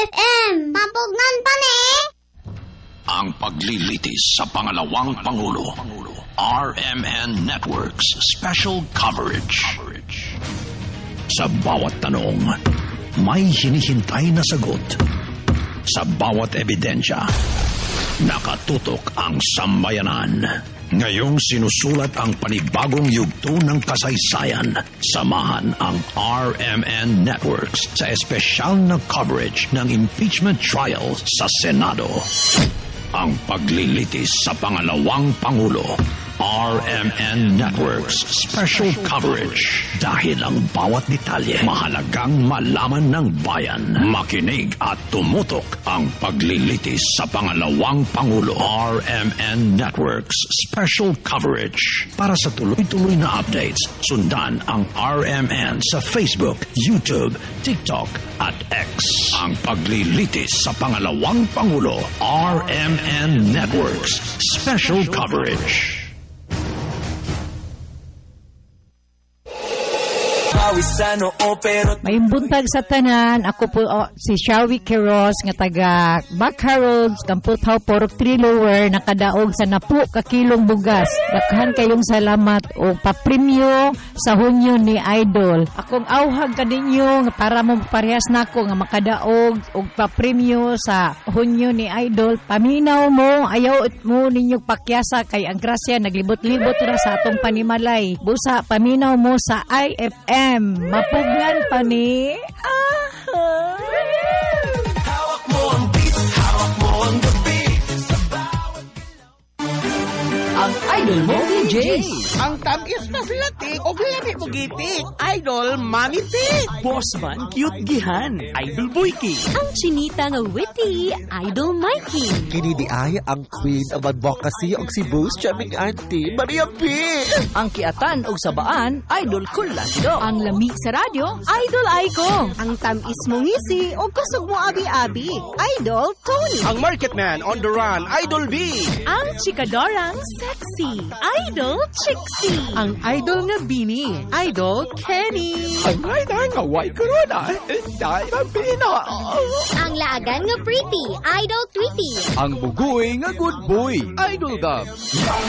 FM, mapugnan pa ni. Ang paglilitis sa pangalawang Pangulo. RMN Network's special coverage. Sa bawat tanong, may hinihintay na sagot. Sa bawat ebidensya, nakatutok ang sambayanan. Ngayong sinusulat ang panibagong yugto ng kasaysayan. Samahan ang RMN Networks sa espesyal na coverage ng impeachment trial sa Senado. Ang paglilitis sa pangalawang Pangulo. RMN Networks special coverage. Dahil ang bawat detalye mahalagang malaman ng bayan. Makinig at tumutok ang paglilitis sa pangalawang Pangulo. RMN Networks special coverage. Para sa tuloy-tuloy na updates, sundan ang RMN sa Facebook, YouTube, TikTok at X. Ang paglilitis sa pangalawang Pangulo. RMN Networks special coverage. May buntag sa tanan, ako po si Shawi Quiroz nga taga Baccarods, Kamputhaw, Porok 3 Lower, nakadaog sa 10 ka kilong bugas. Daghan kayong salamat o papremyo sa Hunyo ni Idol. Akong awhag kaninyo nga para mo parehas nako nga makadaog og papremyo sa Hunyo ni Idol. Paminaw mo, ayaw mo ninyong pakyasa kay ang grasya naglibot-libot ra sa atong panimalay. Busa paminaw mo sa IFM. Mapugnan pa ni. Hawak mo ang beat, hawak mo ang beat. Ang idol mo, DJ. Ang tamis na silatik o lami mo gitik. Idol, Mami Pig. Bossman, cute gihan. Idol Boyki. Ang chinita nga witty, Idol Mikey. Kini di ay ang queen of advocacy og si Boost Charming Auntie, Maria P. Ang kiatan og sabaan, Idol Kulasido. Ang lami sa radyo, Idol Aiko. Ang tamis mo ngisi o kusog mo abi-abi, Idol Tony. Ang market man on the run, Idol B. Ang chikadorang sexy, Idol Trixie. Ang idol nga Bini, Idol Kenny. Ang ay nga white corona, dahil ang pina. Ang laagan nga pretty, Idol Tweety. Ang bugoy nga good boy, Idol Gab.